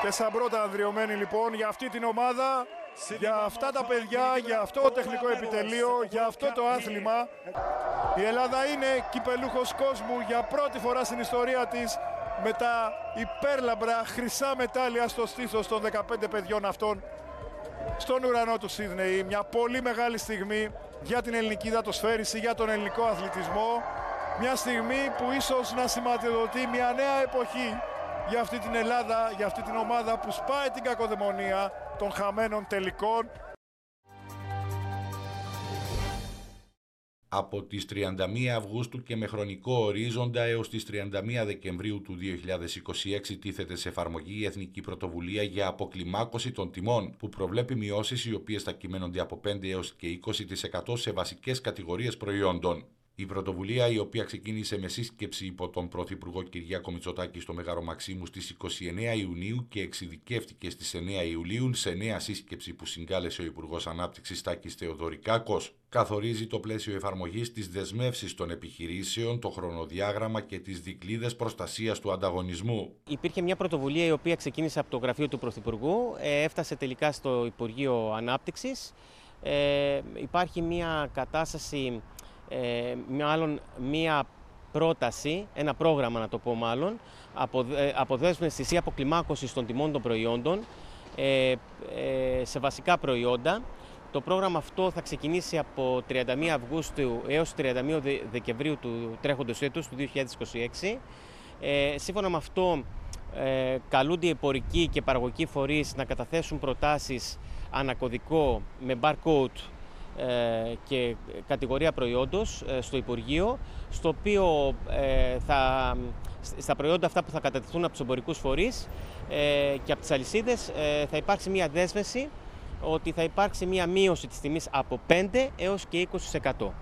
Και Σαμπρότα ανδριωμένη λοιπόν για αυτή την ομάδα, για αυτά τα παιδιά, για αυτό το τεχνικό επιτελείο, για αυτό το άθλημα. Η Ελλάδα είναι κυπελούχος κόσμου για πρώτη φορά στην ιστορία της, με τα υπέρλαμπρα χρυσά μετάλλια στο στήθος των 15 παιδιών αυτών στον ουρανό του Σίδνεϊ. Μια πολύ μεγάλη στιγμή για την ελληνική υδατοσφαίριση, για τον ελληνικό αθλητισμό. Μια στιγμή που ίσως να σηματοδοτεί μια νέα εποχή για αυτή την Ελλάδα, για αυτή την ομάδα που σπάει την κακοδαιμονία των χαμένων τελικών. Από τις 31 Αυγούστου και με χρονικό ορίζοντα έως τις 31 Δεκεμβρίου του 2026 τίθεται σε εφαρμογή η Εθνική Πρωτοβουλία για αποκλιμάκωση των τιμών, που προβλέπει μειώσεις οι οποίες θα κυμαίνονται από 5 έως και 20% σε βασικές κατηγορίες προϊόντων. Η πρωτοβουλία, η οποία ξεκίνησε με σύσκεψη υπό τον Πρωθυπουργό Κυριάκο Μητσοτάκη στο Μέγαρο Μαξίμου στις 29 Ιουνίου και εξειδικεύτηκε στις 9 Ιουλίου σε νέα σύσκεψη που συγκάλεσε ο Υπουργός Ανάπτυξης Τάκης Θεοδωρικάκος, καθορίζει το πλαίσιο εφαρμογής της δεσμεύσης των επιχειρήσεων, το χρονοδιάγραμμα και τις δικλείδες προστασίας του ανταγωνισμού. Υπήρχε μια πρωτοβουλία η οποία ξεκίνησε από το γραφείο του Πρωθυπουργού, έφτασε τελικά στο Υπουργείο Ανάπτυξης. Υπάρχει μια κατάσταση, μία πρόταση, ένα πρόγραμμα να το πω μάλλον, αποδέσμευσης ή αποκλιμάκωσης των τιμών των προϊόντων σε βασικά προϊόντα. Το πρόγραμμα αυτό θα ξεκινήσει από 31 Αυγούστου έως 31 Δεκεμβρίου του τρέχοντος έτους, του 2026. Σύμφωνα με αυτό, καλούνται οι εμπορικοί και παραγωγικοί φορείς να καταθέσουν προτάσεις ανακωδικό με barcode και κατηγορία προϊόντος στο Υπουργείο, στο οποίο στα προϊόντα αυτά που θα κατατεθούν από τους εμπορικούς φορείς και από τις αλυσίδες θα υπάρξει μια δέσμευση ότι θα υπάρξει μια μείωση της τιμής από 5 έως και 20%.